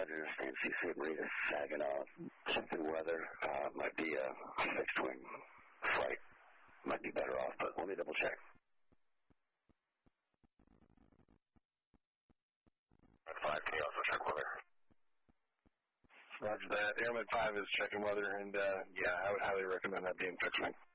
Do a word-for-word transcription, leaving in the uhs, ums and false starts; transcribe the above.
Roger. N C C Marina Saginaw. Something weather. Uh, might be a fixed wing flight. Might be better off, but let me double check. five, can you also check weather? Roger that. Airman five is checking weather, and uh, yeah, I would highly recommend that being fixed wing.